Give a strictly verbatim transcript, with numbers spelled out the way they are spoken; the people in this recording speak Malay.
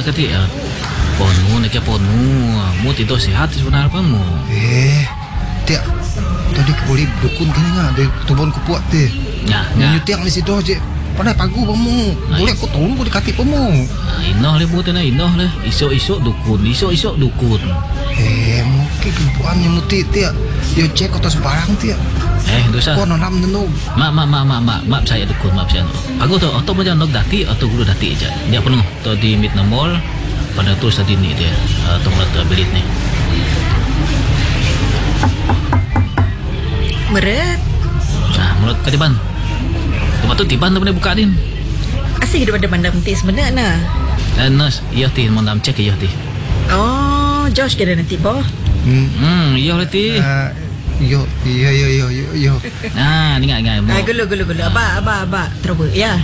kati ah. Ponu nak ke ponu. Mu tidur sihat sebenarnya apa mu? Eh, tiap tadi ke boleh dukun kan ngah de tubon ku puak te. Ya, Nyu ya. tiang di situ je. Pandai pagu pamu. Boleh aku tolong ku dekati pamu. Inoh le mu tena inoh le. Isok-isok dukun, isok-isok dukun. Eh, mungkin kebuan yang muti tiap. Dia cek atas barang tiap. Eh, dosa. Kau nanam nenu. Mak, mak, mak, mak, mak, mak saya dukun, mak saya. Aku tu, atau macam nak dati atau guru dati aja. Dia penuh. Tu di mid mall. Pada tu tadi ni dia. Atau mula belit ni. Meret. Nah, mulut ketiban. Tempat tu tiban tu boleh buka din. Asyik daripada mandam ti sebenarnya. Eh, nurse, iya ti, mau nam cek iya ti. Oh, Josh kira nanti boh. Hmm. Hmm, iya le ti. Uh, yo, yo, yo, yo, yo, yo. Ah, ni ingat ingat. Ah, gulu gulu gulu. Abah abah abah. Terus ya.